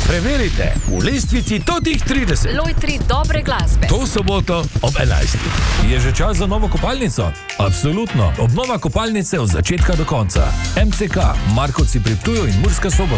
Preverite v lestvici totih 30. Lojtri dobre glasbe. To soboto ob 11. Je že čas za novo kopalnico? Absolutno. Obnova kopalnice od začetka do konca. MCK, Markovci pri Ptuju in Murska Sobota.